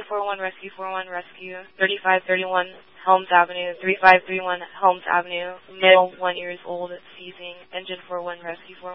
41 Rescue 41 Rescue, 3531 Helms Avenue, 3531 Helms Avenue, male 1 years old, seizing, engine 41 Rescue 41.